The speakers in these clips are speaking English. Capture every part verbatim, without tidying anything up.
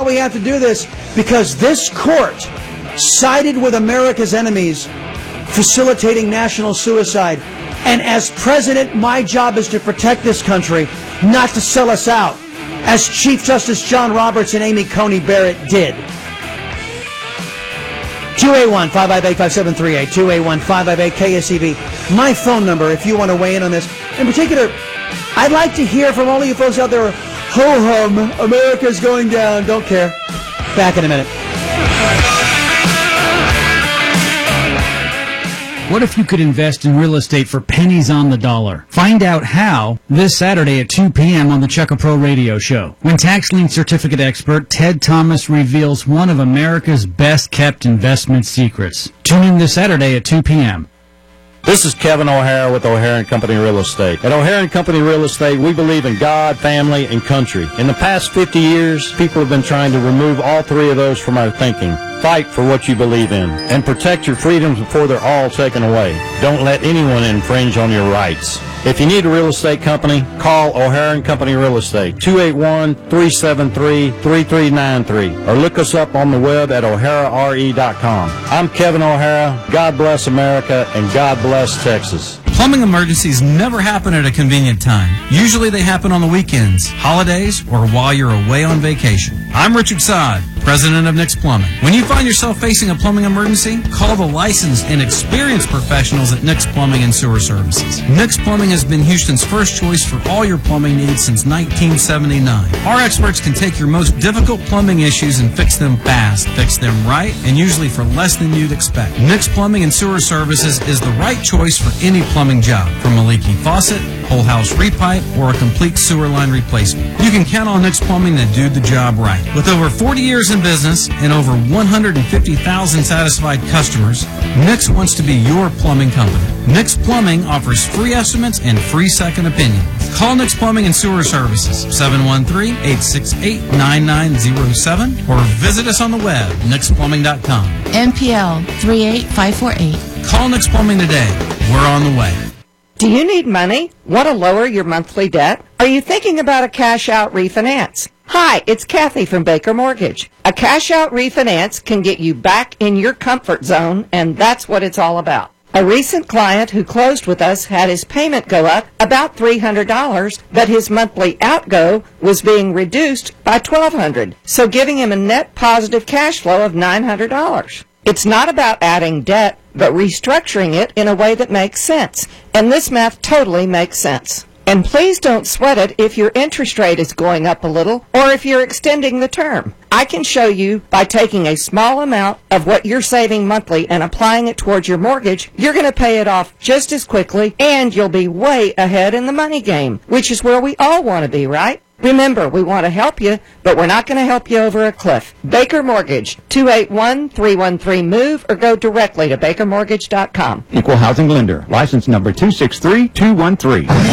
we have to do this because this court sided with America's enemies, facilitating national suicide. And as president, my job is to protect this country, not to sell us out, as Chief Justice John Roberts and Amy Coney Barrett did. two eight one, five five eight, five seven three eight, two eight one, five five eight, K S E V. My phone number, if you want to weigh in on this. In particular, I'd like to hear from all of you folks out there, ho-hum, America's going down, don't care. Back in a minute. What if you could invest in real estate for pennies on the dollar? Find out how this Saturday at two p.m. on the Checka Pro Radio Show, when tax lien certificate expert Ted Thomas reveals one of America's best-kept investment secrets. Tune in this Saturday at two p.m. This is Kevin O'Hara with O'Hara and Company Real Estate. At O'Hara and Company Real Estate, we believe in God, family, and country. In the past fifty years, people have been trying to remove all three of those from our thinking. Fight for what you believe in, and protect your freedoms before they're all taken away. Don't let anyone infringe on your rights. If you need a real estate company, call O'Hara and Company Real Estate, two eight one, three seven three, three three nine three, or look us up on the web at o'hara r e dot com. I'm Kevin O'Hara. God bless America, and God bless Texas. Plumbing emergencies never happen at a convenient time. Usually they happen on the weekends, holidays, or while you're away on vacation. I'm Richard Sod, president of Nick's Plumbing. When you find yourself facing a plumbing emergency, call the licensed and experienced professionals at Nick's Plumbing and Sewer Services. Nick's Plumbing has been Houston's first choice for all your plumbing needs since nineteen seventy-nine. Our experts can take your most difficult plumbing issues and fix them fast, fix them right, and usually for less than you'd expect. Nick's Plumbing and Sewer Services is the right choice for any plumbing job, from a leaky faucet, whole house repipe, or a complete sewer line replacement. You can count on Nick's Plumbing to do the job right. With over forty years in business and over one hundred fifty thousand satisfied customers, Nick's wants to be your plumbing company. Nick's Plumbing offers free estimates and free second opinion. Call Nick's Plumbing and Sewer Services, seven one three, eight six eight, nine nine zero seven, or visit us on the web, nix plumbing dot com. M P L three eight five four eight. Call Nick's Plumbing today. We're on the way. Do you need money? Want to lower your monthly debt? Are you thinking about a cash-out refinance? Hi, it's Kathy from Baker Mortgage. A cash-out refinance can get you back in your comfort zone, and that's what it's all about. A recent client who closed with us had his payment go up about three hundred dollars, but his monthly outgo was being reduced by twelve hundred dollars, so giving him a net positive cash flow of nine hundred dollars. It's not about adding debt, but restructuring it in a way that makes sense. And this math totally makes sense. And please don't sweat it if your interest rate is going up a little or if you're extending the term. I can show you by taking a small amount of what you're saving monthly and applying it towards your mortgage, you're going to pay it off just as quickly and you'll be way ahead in the money game, which is where we all want to be, right? Remember, we want to help you, but we're not going to help you over a cliff. Baker Mortgage, two eight one, three one three, MOVE, or go directly to baker mortgage dot com. Equal housing lender. License number two six three two one three. All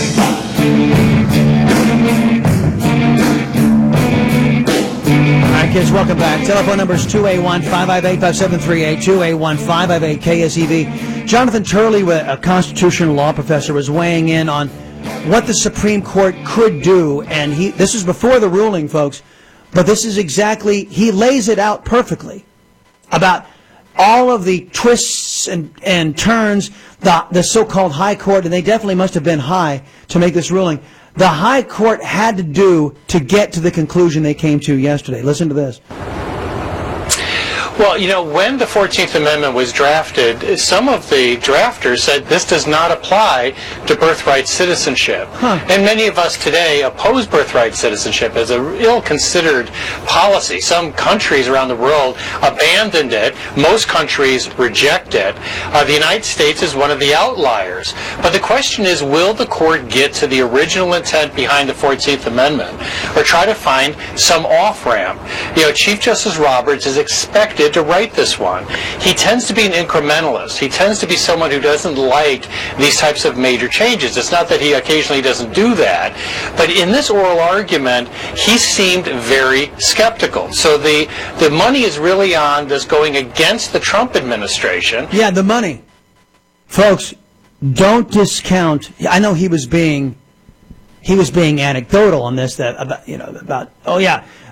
right, kids, welcome back. Telephone number is two eight one, five five eight, five seven three eight, two eight one, five five eight, K S E V. Jonathan Turley, a constitutional law professor, was weighing in on what the Supreme Court could do, and he this is before the ruling, folks, but this is exactly, he lays it out perfectly about all of the twists and, and turns the, the so-called high court, and they definitely must have been high to make this ruling, the high court had to do to get to the conclusion they came to yesterday. Listen to this. Well, you know, when the fourteenth Amendment was drafted, some of the drafters said this does not apply to birthright citizenship. Huh. And many of us today oppose birthright citizenship as an ill-considered policy. Some countries around the world abandoned it. Most countries reject it. Uh, the United States is one of the outliers. But the question is, will the court get to the original intent behind the fourteenth Amendment or try to find some off-ramp? You know, Chief Justice Roberts is expected to write this one. He tends to be an incrementalist. He tends to be someone who doesn't like these types of major changes. It's not that he occasionally doesn't do that, but in this oral argument, he seemed very skeptical. So the, the money is really on this going against the Trump administration. Yeah, the money. Folks, don't discount. I know he was being he was being anecdotal on this, that about, you know, about, oh yeah,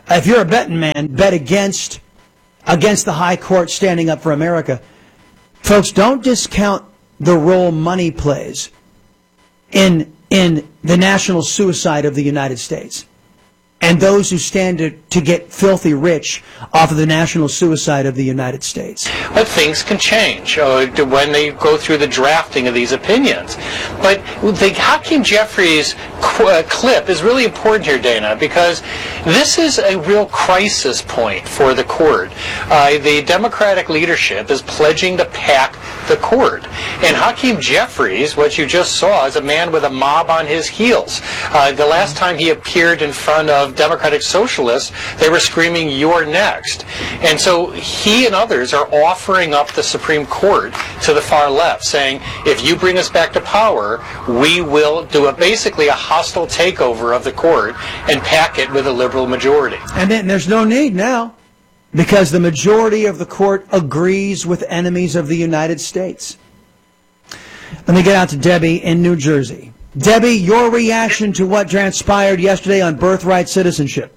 if you're a betting man, bet against against the high court standing up for America. Folks, don't discount the role money plays in in the national suicide of the United States and those who stand to, to get filthy rich off of the national suicide of the United States. But things can change uh, when they go through the drafting of these opinions. But the Hakeem Jeffries qu- uh, clip is really important here, Dana, because this is a real crisis point for the court. Uh, the Democratic leadership is pledging to pack the court. And Hakeem Jeffries, what you just saw, is a man with a mob on his heels. Uh, the last time he appeared in front of Democratic Socialists, they were screaming, "You're next." And so he and others are offering up the Supreme Court to the far left, saying, if you bring us back to power, we will do a basically a hostile takeover of the court and pack it with a liberal majority. And then there's no need now, because the majority of the court agrees with enemies of the United States. Let me get out to Debbie in New Jersey. Debbie, your reaction to what transpired yesterday on birthright citizenship?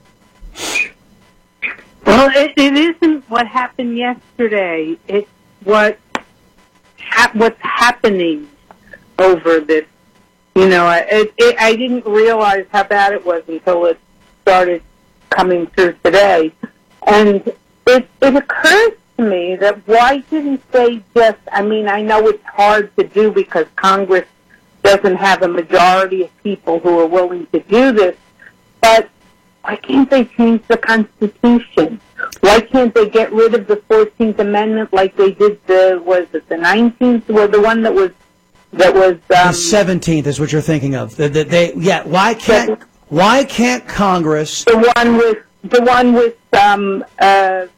Well, it, it isn't what happened yesterday. It's what ha- what's happening over this. You know, it, it, I didn't realize how bad it was until it started coming through today. And it, it occurs to me that why didn't they just, I mean, I know it's hard to do because Congress doesn't have a majority of people who are willing to do this, but why can't they change the Constitution? Why can't they get rid of the fourteenth Amendment like they did the, was it the nineteenth, or the one that was, that was, um... The seventeenth is what you're thinking of. The, the, they, yeah, why can't, why can't Congress... The one with, the one with, um, uh...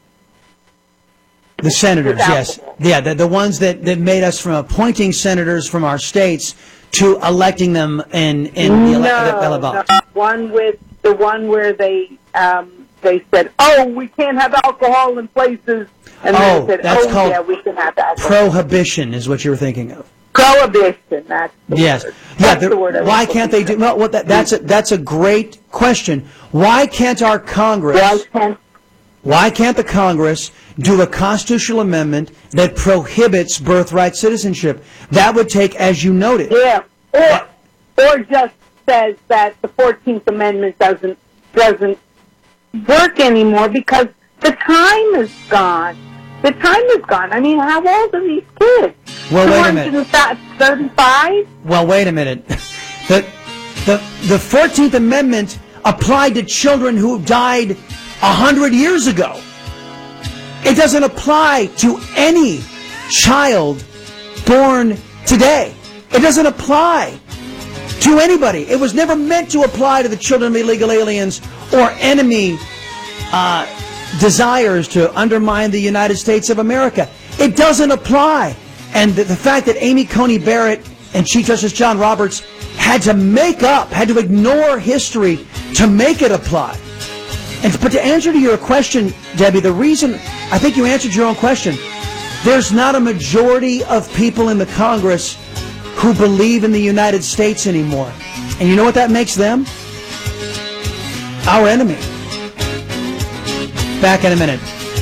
The senators, yes. Yeah, the, the ones that, that made us from appointing senators from our states to electing them in, in the, ele- the ballot box. No, one with, the one where they, um, they said, oh, we can't have alcohol in places. And oh, then they said, that's oh, called yeah, we can have alcohol. Prohibition is what you were thinking of. Prohibition, that's the yes. word. Yeah, That's the word I why was can't they do, well, what that, that's, a, that's a great question. Why can't our Congress... Why can't Why can't the Congress do a constitutional amendment that prohibits birthright citizenship? That would take, as you noted. Yeah, or, or just says that the fourteenth Amendment doesn't doesn't work anymore because the time is gone. The time is gone. I mean, how old are these kids? Well, wait a minute. thirty-five? Well, wait a minute. The, the, the fourteenth Amendment applied to children who died a hundred years ago. It doesn't apply to any child born today. It doesn't apply to anybody. It was never meant to apply to the children of illegal aliens or enemy uh, desires to undermine the United States of America. It doesn't apply. And the, the fact that Amy Coney Barrett and Chief Justice John Roberts had to make up, had to ignore history to make it apply. And, but to answer to your question, Debbie, the reason, I think you answered your own question, there's not a majority of people in the Congress who believe in the United States anymore. And you know what that makes them? Our enemy. Back in a minute.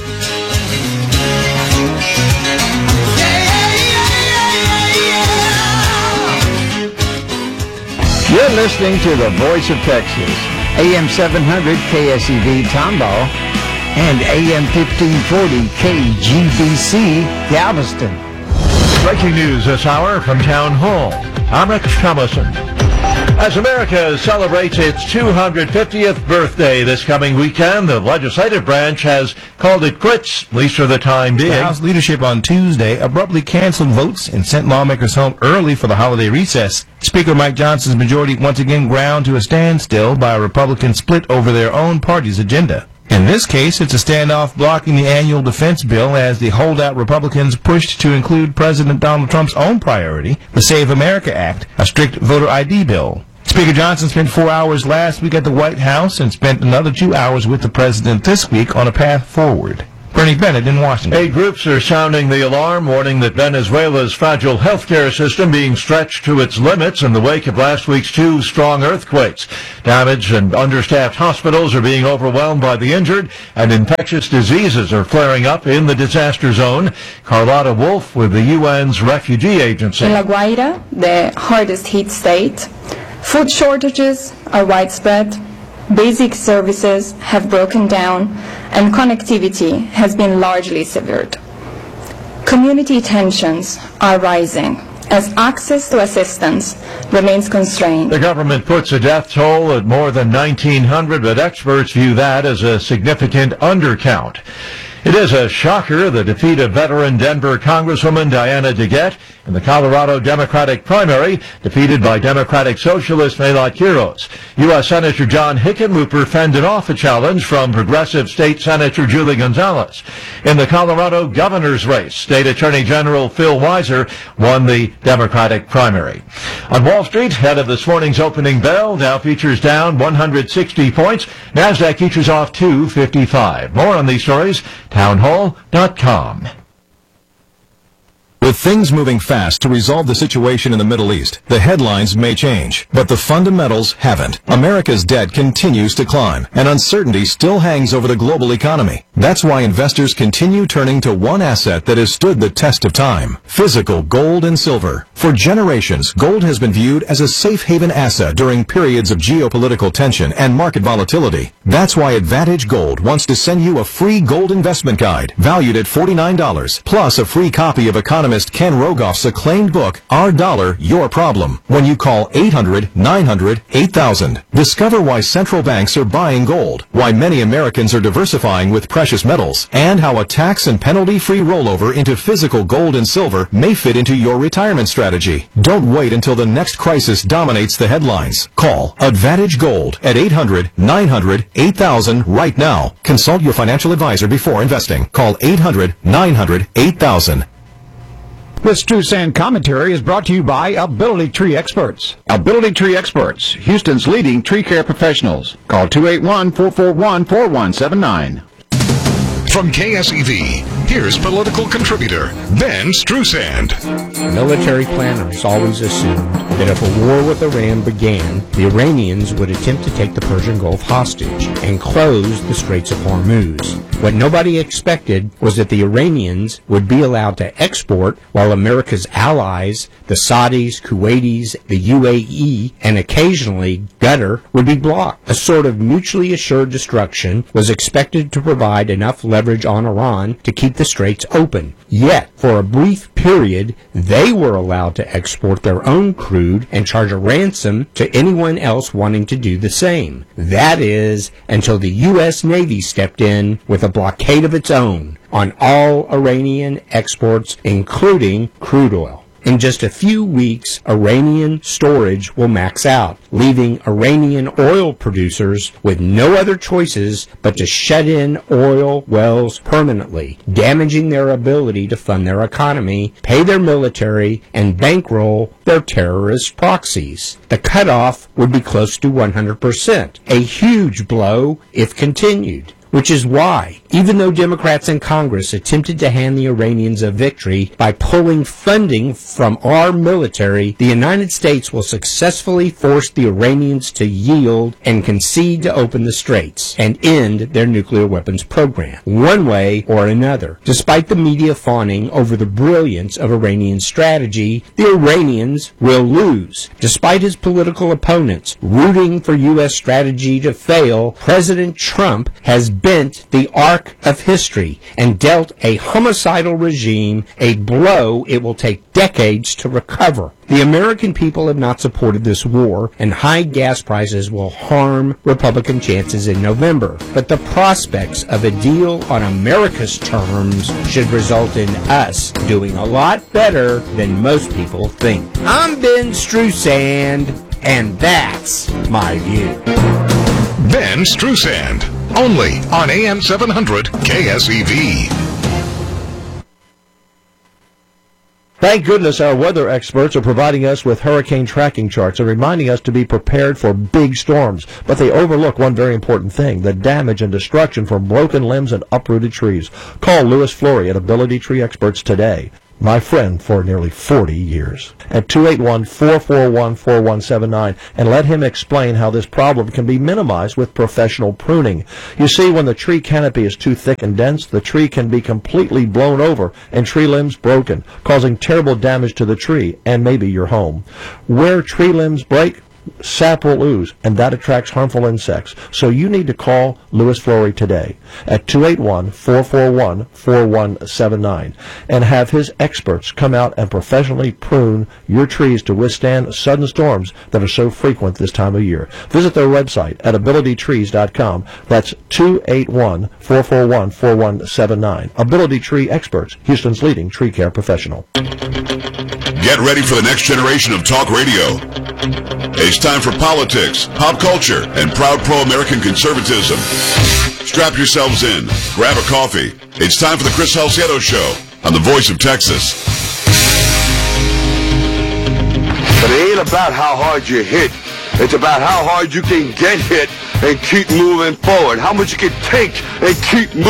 You're listening to the Voice of Texas, A M seven hundred K S E V Tomball and A M fifteen forty K G B C Galveston. Breaking news this hour from Town Hall. I'm Rex Thomason. As America celebrates its two hundred fiftieth birthday this coming weekend, the legislative branch has called it quits, at least for the time being. The House leadership on Tuesday abruptly canceled votes and sent lawmakers home early for the holiday recess. Speaker Mike Johnson's majority once again ground to a standstill by a Republican split over their own party's agenda. In this case, it's a standoff blocking the annual defense bill as the holdout Republicans pushed to include President Donald Trump's own priority, the Save America Act, a strict voter I D bill. Speaker Johnson spent four hours last week at the White House and spent another two hours with the president this week on a path forward. Bernie Bennett in Washington. Eight groups are sounding the alarm, warning that Venezuela's fragile healthcare system being stretched to its limits in the wake of last week's two strong earthquakes. Damaged and understaffed hospitals are being overwhelmed by the injured, and infectious diseases are flaring up in the disaster zone. Carlotta Wolf with the U N's Refugee Agency. In La Guaira, the hardest hit state, food shortages are widespread. Basic services have broken down and connectivity has been largely severed. Community tensions are rising as access to assistance remains constrained. The government puts a death toll at more than nineteen hundred, but experts view that as a significant undercount. It is a shocker, the defeat of veteran Denver Congresswoman Diana DeGette in the Colorado Democratic primary, defeated by Democratic Socialist Maylot Quiros. U S Senator John Hickenlooper fended off a challenge from progressive State Senator Julie Gonzalez. In the Colorado governor's race, State Attorney General Phil Weiser won the Democratic primary. On Wall Street, ahead of this morning's opening bell, Dow futures down one hundred sixty points. NASDAQ futures off two fifty-five. More on these stories, townhall dot com. With things moving fast to resolve the situation in the Middle East, the headlines may change, but the fundamentals haven't. America's debt continues to climb, and uncertainty still hangs over the global economy. That's why investors continue turning to one asset that has stood the test of time: physical gold and silver. For generations, gold has been viewed as a safe haven asset during periods of geopolitical tension and market volatility. That's why Advantage Gold wants to send you a free gold investment guide valued at forty-nine dollars, plus a free copy of economist Ken Rogoff's acclaimed book, Our Dollar, Your Problem, when you call eight hundred, nine hundred, eight thousand. Discover why central banks are buying gold, why many Americans are diversifying with precious metals, and how a tax and penalty-free rollover into physical gold and silver may fit into your retirement strategy. Don't wait until the next crisis dominates the headlines. Call Advantage Gold at eight hundred, nine hundred, eight thousand right now. Consult your financial advisor before investing. Call eight hundred, nine hundred, eight thousand. This True Sand commentary is brought to you by Ability Tree Experts. Ability Tree Experts, Houston's leading tree care professionals. Call two eight one, four four one, four one seven nine. From K S E V, here's political contributor Ben Strusand. Military planners always assumed that if a war with Iran began, the Iranians would attempt to take the Persian Gulf hostage and close the Straits of Hormuz. What nobody expected was that the Iranians would be allowed to export while America's allies, the Saudis, Kuwaitis, the U A E, and occasionally Qatar, would be blocked. A sort of mutually assured destruction was expected to provide enough leverage on Iran to keep the straits open. Yet, for a brief period, they were allowed to export their own crude and charge a ransom to anyone else wanting to do the same. That is, until the U S Navy stepped in with a blockade of its own on all Iranian exports, including crude oil. In just a few weeks, Iranian storage will max out, leaving Iranian oil producers with no other choices but to shut in oil wells permanently, damaging their ability to fund their economy, pay their military, and bankroll their terrorist proxies. The cutoff would be close to one hundred percent, a huge blow if continued. Which is why, even though Democrats in Congress attempted to hand the Iranians a victory by pulling funding from our military, the United States will successfully force the Iranians to yield and concede to open the straits and end their nuclear weapons program, one way or another. Despite the media fawning over the brilliance of Iranian strategy, the Iranians will lose. Despite his political opponents rooting for U S strategy to fail, President Trump has bent the arc of history and dealt a homicidal regime a blow it will take decades to recover. The American people have not supported this war, and high gas prices will harm Republican chances in November. But the prospects of a deal on America's terms should result in us doing a lot better than most people think. I'm Ben Strusand, and that's my view. Ben Strusand, only on A M seven hundred K S E V. Thank goodness our weather experts are providing us with hurricane tracking charts and reminding us to be prepared for big storms. But they overlook one very important thing, the damage and destruction from broken limbs and uprooted trees. Call Louis Flory at Ability Tree Experts today. My friend for nearly forty years. At two eight one, four four one, four one seven nine, and let him explain how this problem can be minimized with professional pruning. You see, when the tree canopy is too thick and dense, the tree can be completely blown over and tree limbs broken, causing terrible damage to the tree and maybe your home. Where tree limbs break, sap will ooze, and that attracts harmful insects. So you need to call Louis Flory today at two eight one, four four one, four one seven nine and have his experts come out and professionally prune your trees to withstand sudden storms that are so frequent this time of year. Visit their website at ability trees dot com. That's two eight one, four four one, four one seven nine. Ability Tree Experts, Houston's leading tree care professional. Get ready for the next generation of talk radio. It's time for politics, pop culture, and proud pro-American conservatism. Strap yourselves in, grab a coffee. It's time for the Chris Salcedo Show on the Voice of Texas. But it ain't about how hard you hit. It's about how hard you can get hit and keep moving forward. How much you can take and keep moving.